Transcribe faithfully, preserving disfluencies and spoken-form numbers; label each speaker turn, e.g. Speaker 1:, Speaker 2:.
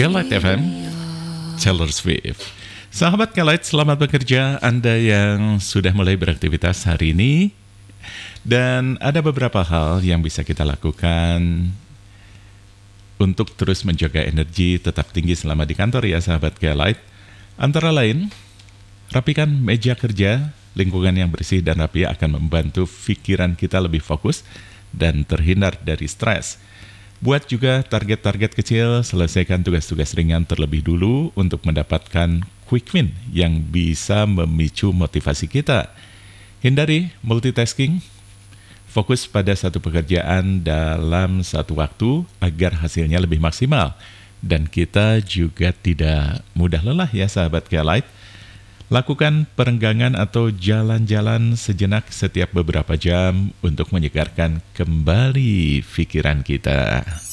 Speaker 1: Kelight F M, Taylor Swift. Sahabat Kelight, selamat bekerja Anda yang sudah mulai beraktivitas hari ini. Dan ada beberapa hal yang bisa kita lakukan untuk terus menjaga energi tetap tinggi selama di kantor ya sahabat Kelight. Antara lain, rapikan meja kerja, lingkungan yang bersih dan rapi akan membantu pikiran kita lebih fokus dan terhindar dari stres. Buat juga target-target kecil, selesaikan tugas-tugas ringan terlebih dulu untuk mendapatkan quick win yang bisa memicu motivasi kita. Hindari multitasking, fokus pada satu pekerjaan dalam satu waktu agar hasilnya lebih maksimal. Dan kita juga tidak mudah lelah ya sahabat Kelight. Lakukan perenggangan atau jalan-jalan sejenak setiap beberapa jam untuk menyegarkan kembali pikiran kita.